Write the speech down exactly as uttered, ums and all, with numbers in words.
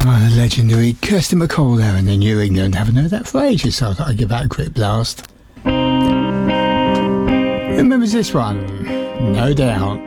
Oh, the legendary Kirsty MacColl there in the New England. Haven't heard that for ages, so I thought I'd give that a quick blast. Remembers this one? No doubt.